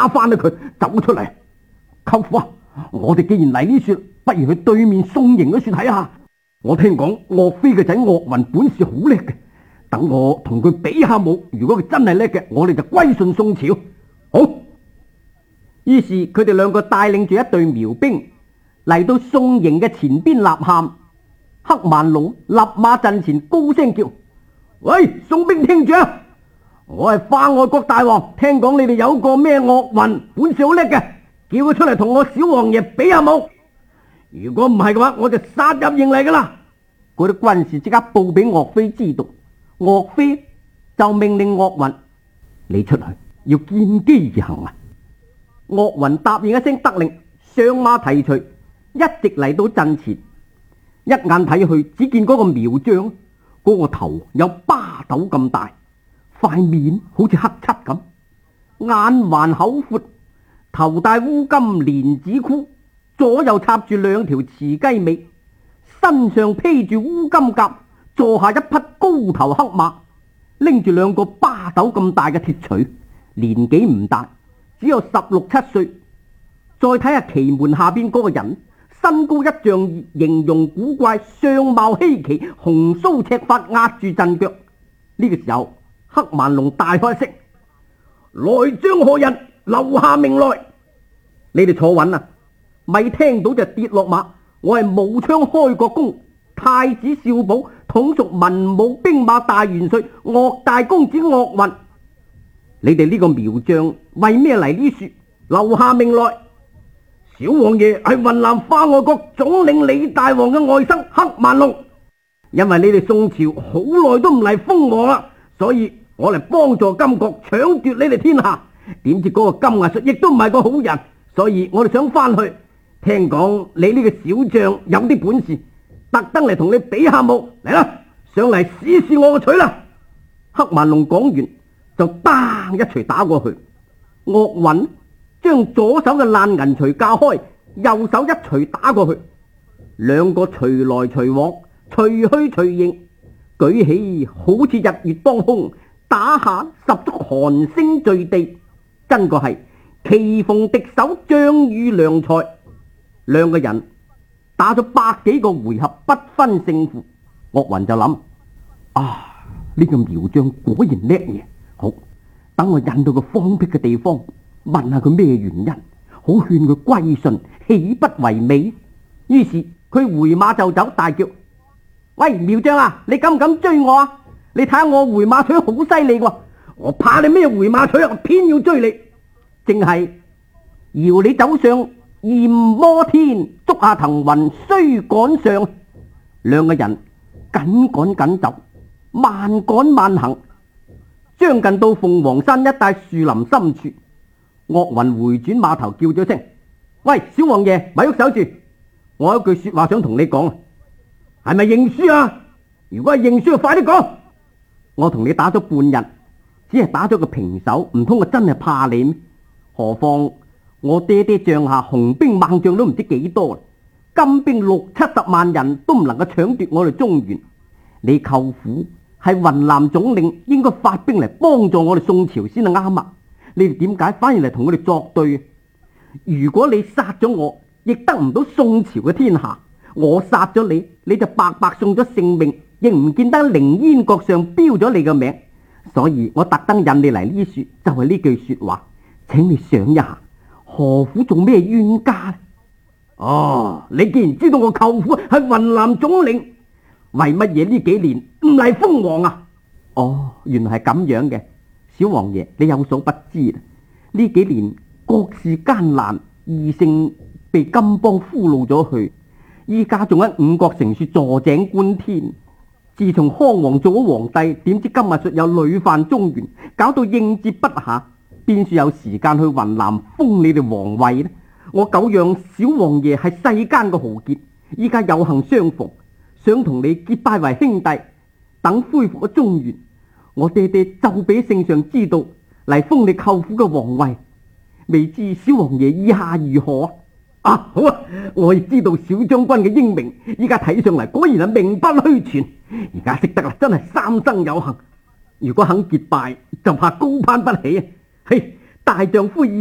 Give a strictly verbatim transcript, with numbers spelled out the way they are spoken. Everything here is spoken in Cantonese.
打翻咗佢，走出嚟。舅父啊，我哋既然嚟呢處，不如去對面宋營嗰處睇下。我聽講岳飛嘅仔岳雲本事好叻嘅，等我同佢比下武，如果佢真係叻嘅，我哋就歸順宋朝。好。於是佢哋兩個帶領住一隊苗兵嚟到宋營嘅前邊吶喊。黑萬龍立馬陣前高聲叫：喂，宋兵聽住啊！我係化外國大王，聽講你哋有個咩岳雲本事好叻嘅，叫佢出嚟同我小王爺比下武。如果唔係嘅話，我就殺入營嚟噶啦！嗰啲軍士即刻報俾岳飛知道，岳飛就命令岳雲：你出去要見機而行啊！岳雲答應一聲得令，上馬提隨，一直嚟到陣前。一眼睇去，只見嗰個苗將，嗰個頭有巴斗咁大，塊面好似黑漆咁，眼環口闊，頭戴烏金蓮子箍，左右插住兩條慈雞尾，身上披住烏金甲，坐下一匹高頭黑馬，拎住兩個巴斗咁大嘅鐵錘，年紀唔大，只有十六七歲。再睇下旗門下邊嗰個人，身高一丈二，形容古怪，相貌稀奇，紅鬚赤髮壓住陣腳。呢、這個時候，黑萬龍大開聲：來將何人？留下命來！你哋坐穩啊！咪聽到就跌落馬。我係武昌開國公太子少保，統屬文武兵馬大元帥岳大公子岳雲。你哋呢個苗將為咩嚟呢處？留下命來！小王爺係雲南化外國總領李大王嘅外甥黑萬龍，因為你哋宋朝好耐都唔嚟封王啦，所以我嚟幫助金國搶奪你哋天下。點知嗰個金藝術亦都唔係個好人，所以我哋想翻去。聽講你呢個小將有啲本事，特登嚟同你比下武。嚟啦，上嚟試試我個錘啦！黑萬龍講完就當一錘打過去。岳雲將左手嘅爛銀錘架開，右手一錘打過去，兩個錘來錘往，錘去錘迎，舉起好似日月當空，打下十足寒聲墜地，真個係棋逢敵手，將遇良才。兩個人打咗百幾個回合，不分勝負。岳雲就諗：啊，呢個苗將果然叻嘢，好，等我引到個荒僻嘅地方，問下佢咩原因，好勸佢歸順，豈不為美？於是佢回馬就走，大叫：喂，苗將啊，你敢唔敢追我啊？你睇下我回馬腿好犀利喎，我怕你咩回馬腿啊？我偏要追你，正係搖你走上焰摩天，捉下騰雲須趕上。兩個人緊趕緊走，慢趕慢行，將近到鳳凰山一帶樹林深處。岳雲回轉馬頭叫咗聲：喂，小王爺，咪喐手住，我有句說話想同你講，係咪認輸啊？如果係認輸就快啲講。我同你打咗半日，只係打咗個平手，唔通我真係怕你咩？何況我爹爹帳下雄兵猛將都唔知幾多，金兵六七十萬人都唔能夠搶奪我哋中原。你舅父係雲南總領，應該發兵嚟幫助我哋宋朝先係啱啊！你哋點解反而嚟同我哋作對？如果你殺咗我，亦得唔到宋朝嘅天下；我殺咗你，你就白白送咗性命，亦唔見得凌煙閣上標咗你嘅名。所以我特登引你嚟呢處，就係呢句說話，請你想一下，何苦做咩冤家呢？哦，你既然知道我舅父係雲南總領，為乜嘢呢幾年唔嚟封王啊？哦，原來係咁樣嘅。小王爺，你有所不知啦，呢幾年國事艱難，異姓被金邦俘虜咗去，依家仲喺五國城處坐井觀天。自從康王做咗皇帝，點知金藝術又屢犯中原，搞到應接不暇，邊處有時間去雲南封你哋皇位呢？我久仰小王爺係世間嘅豪傑，依家有幸相逢，想同你結拜為兄弟，等恢復咗中原。我爹爹就俾聖上知道，嚟封你舅父嘅皇位，未知小王爺意下如何啊？啊，好啊，我亦知道小將軍嘅英明，依家睇上嚟果然係名不虛傳，而家識得啦，真係三生有幸。如果肯結拜，就怕高攀不起啊！嘿，大丈夫意